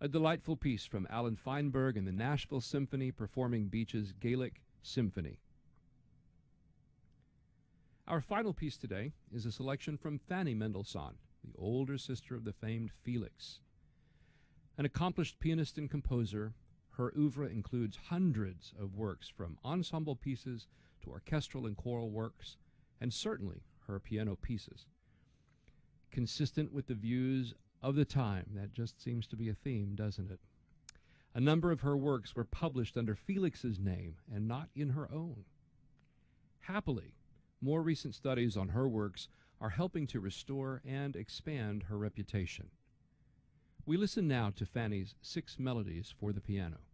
A delightful piece from Alan Feinberg and the Nashville Symphony performing Beach's Gaelic Symphony. Our final piece today is a selection from Fanny Mendelssohn, the older sister of the famed Felix. An accomplished pianist and composer, her oeuvre includes hundreds of works from ensemble pieces to orchestral and choral works, and certainly her piano pieces. Consistent with the views of the time, that just seems to be a theme, doesn't it? A number of her works were published under Felix's name and not in her own. Happily, more recent studies on her works are helping to restore and expand her reputation. We listen now to Fanny's 6 melodies for the piano.